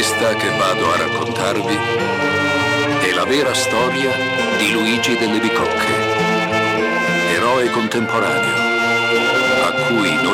Questa che vado a raccontarvi è la vera storia di Luigi delle Bicocche, eroe contemporaneo, a cui noi